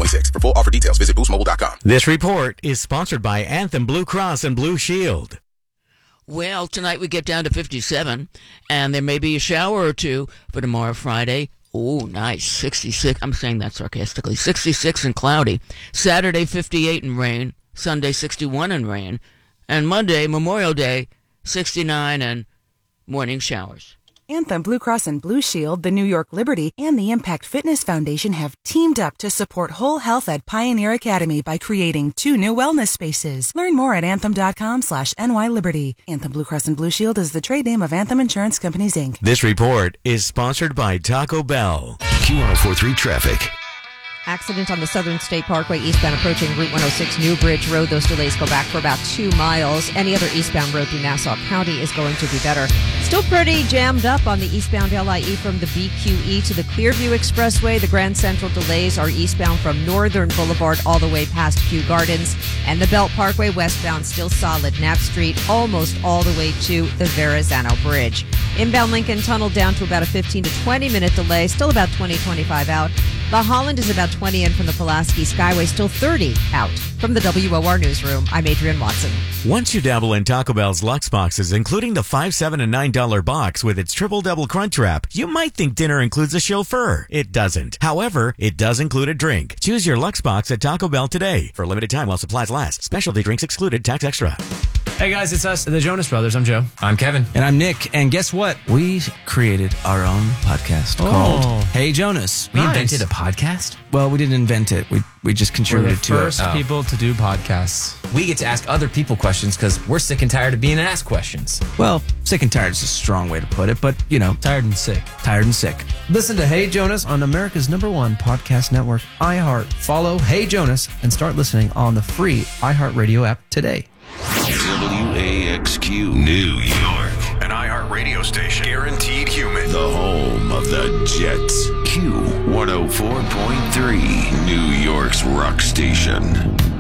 2026. For full offer details, visit boostmobile.com. This report is sponsored by Anthem Blue Cross and Blue Shield. Well, tonight we get down to 57, and there may be a shower or two for tomorrow, Friday. Oh, nice. 66. I'm saying that sarcastically. 66 and cloudy. Saturday, 58 and rain. Sunday, 61 and rain. And Monday, Memorial Day, 69 and morning showers. Anthem Blue Cross and Blue Shield, the New York Liberty, and the Impact Fitness Foundation have teamed up to support whole health at Pioneer Academy by creating 2 new wellness spaces. Learn more at anthem.com/NYLiberty. Anthem Blue Cross and Blue Shield is the trade name of Anthem Insurance Companies, Inc. This report is sponsored by Taco Bell. Q1043 traffic. Accident on the Southern State Parkway eastbound approaching Route 106 New Bridge Road. Those delays go back for about 2 miles. Any other eastbound road through Nassau County is going to be better. Still pretty jammed up on the eastbound LIE from the BQE to the Clearview Expressway. The Grand Central delays are eastbound from Northern Boulevard all the way past Kew Gardens. And the Belt Parkway westbound still solid. Knapp Street almost all the way to the Verrazano Bridge. Inbound Lincoln Tunnel down to about a 15 to 20 minute delay. Still about 20-25 out. The Holland is about 20 in from the Pulaski Skyway, still 30 out. From the WOR Newsroom, I'm Adrienne Watson. Once you dabble in Taco Bell's Lux boxes, including the $5, $7, and $9 box with its triple-double crunch wrap, you might think dinner includes a chauffeur. It doesn't. However, it does include a drink. Choose your Lux box at Taco Bell today. For a limited time while supplies last. Specialty drinks excluded, tax extra. Hey guys, it's us, the Jonas Brothers. I'm Joe. I'm Kevin. And I'm Nick. And guess what? We created our own podcast called Hey Jonas. We invented a podcast? Well, we didn't invent it. We just contributed to it. We're the first people to do podcasts. We get to ask other people questions because we're sick and tired of being asked questions. Well, sick and tired is a strong way to put it, but, you know. Tired and sick. Tired and sick. Listen to Hey Jonas on America's #1 podcast network, iHeart. Follow Hey Jonas and start listening on the free iHeartRadio app today. WAXQ New York. An iHeart radio station. Guaranteed human. The home of the Jets. Q104.3. New York's rock station.